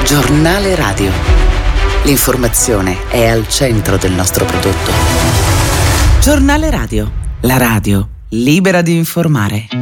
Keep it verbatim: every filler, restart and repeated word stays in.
Giornale radio. L'informazione è al centro del nostro prodotto. Giornale radio. La radio libera di informare.